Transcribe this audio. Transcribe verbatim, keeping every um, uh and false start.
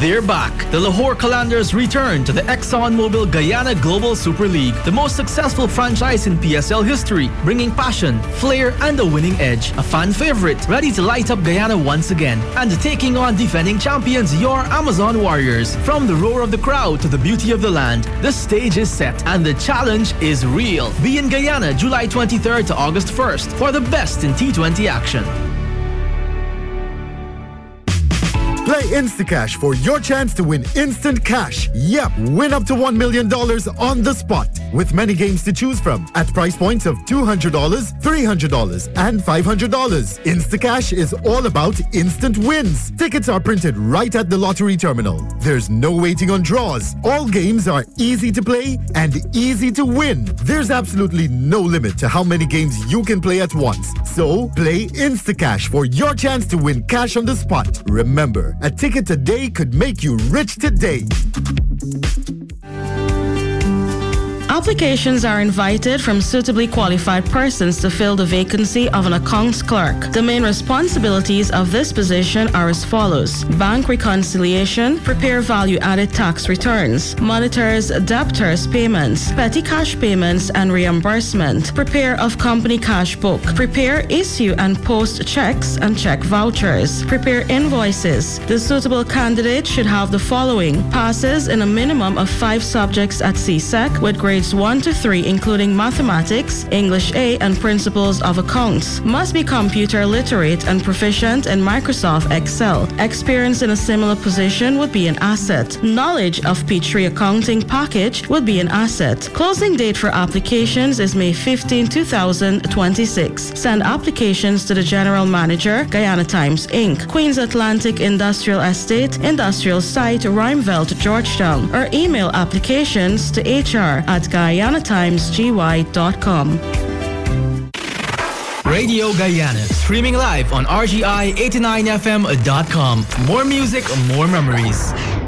they're back. The Lahore Qalandars return to the ExxonMobil Guyana Global Super League, the most successful franchise in P S L history, bringing passion, flair, and a winning edge. A fan favorite, ready to light up Guyana once again, and taking on defending champions, your Amazon Warriors. From the roar of the crowd to the beauty of the land, the stage is set and the challenge is real. Be in Guyana July twenty-third to August first for the best in T twenty action. Play Instacash for your chance to win instant cash. Yep, win up to one million dollars on the spot. With many games to choose from at price points of two hundred dollars, three hundred dollars, and five hundred dollars. Instacash is all about instant wins. Tickets are printed right at the lottery terminal. There's no waiting on draws. All games are easy to play and easy to win. There's absolutely no limit to how many games you can play at once. So, play Instacash for your chance to win cash on the spot. Remember, a ticket today could make you rich today. Applications are invited from suitably qualified persons to fill the vacancy of an accounts clerk. The main responsibilities of this position are as follows: bank reconciliation, prepare value-added tax returns, monitors debtors' payments, petty cash payments and reimbursement, prepare of company cash book, prepare, issue and post checks and check vouchers, prepare invoices. The suitable candidate should have the following: passes in a minimum of five subjects at C S E C with grades one to three, including mathematics, English A, and principles of accounts. Must be computer literate and proficient in Microsoft Excel. Experience in a similar position would be an asset. Knowledge of P three accounting package would be an asset. Closing date for applications is May fifteenth, two thousand twenty-six. Send applications to the General Manager, Guyana Times Incorporated, Queens Atlantic Industrial Estate, Industrial Site, Rhymeveld, Georgetown, or email applications to H R at guyana times g y dot com. Radio Guyana, streaming live on R G I eighty-nine F M dot com. More music, more memories.